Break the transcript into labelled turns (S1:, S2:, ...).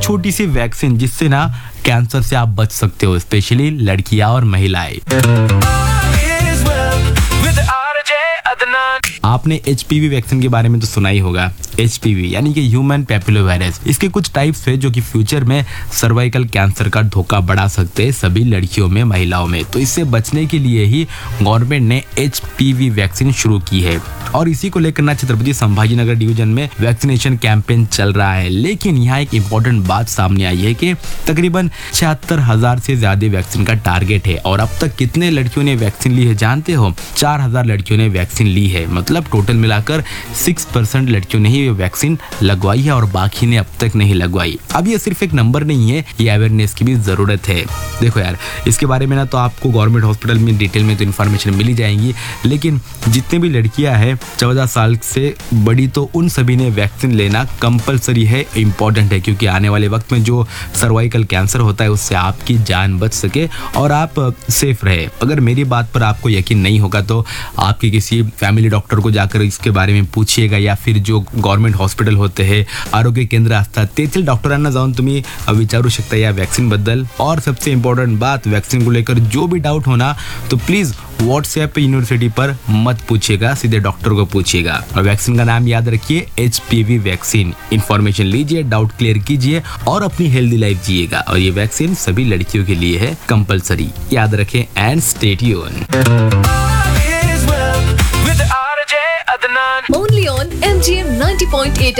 S1: छोटी सी वैक्सीन जिससे ना कैंसर से आप बच सकते हो, स्पेशली लड़कियां और महिलाएं। आपने HPV वैक्सीन के बारे में तो सुना ही होगा। HPV यानी कि ह्यूमन पैपिलो वायरस। इसके कुछ टाइप्स है जो कि फ्यूचर में सर्वाइकल कैंसर का धोखा बढ़ा सकते हैं सभी लड़कियों में, महिलाओं में। तो इससे बचने के लिए ही गवर्नमेंट ने HPV वैक्सीन शुरू की है और इसी को लेकर ना छत्रपति संभाजीनगर डिवीजन में वैक्सीनेशन कैंपेन चल रहा है। लेकिन यहाँ एक इम्पोर्टेंट बात सामने आई है कि तकरीबन 76,000 से ज्यादा वैक्सीन का टारगेट है और अब तक कितने लड़कियों ने वैक्सीन ली है जानते हो? 4,000 लड़कियों ने वैक्सीन ली है। मतलब टोटल मिलाकर 6% लड़कियों ने ही वैक्सीन लगवाई है और बाकी ने अब तक नहीं लगवाई। अब ये सिर्फ एक नंबर नहीं है, ये अवेयरनेस की भी जरूरत है। देखो यार, इसके बारे में ना तो आपको गवर्नमेंट हॉस्पिटल में डिटेल में तो इन्फॉर्मेशन मिल ही जाएंगी, लेकिन जितने भी लड़कियां हैं 14 साल से बड़ी तो उन सभी ने वैक्सीन लेना कंपलसरी है, इम्पोर्टेंट है, क्योंकि आने वाले वक्त में जो सर्वाइकल कैंसर होता है उससे आपकी जान बच सके और आप सेफ रहे। अगर मेरी बात पर आपको यकीन नहीं होगा तो आपके किसी फैमिली डॉक्टर को जाकर इसके बारे में पूछिएगा, या फिर जो गव्हर्नमेंट हॉस्पिटल होते हैं, आरोग्य केंद्र असतात तेथील डॉक्टरांना जाऊन तुम्ही विचारू शकता या वैक्सीन बद्दल। और सबसे इम्पोर्टेंट बात, वैक्सीन को लेकर जो भी डाउट होना तो प्लीज व्हाट्सएप यूनिवर्सिटी पर मत पूछिएगा, सीधे डॉक्टर को पूछिएगा। और वैक्सीन का नाम याद रखिए, HPV वैक्सीन। इंफॉर्मेशन लीजिए, डाउट क्लियर कीजिए और अपनी हेल्दी लाइफ जिएगा। और ये वैक्सीन सभी लड़कियों के लिए है कंपलसरी, याद रखें and stay tuned.
S2: Only on MGM 90.8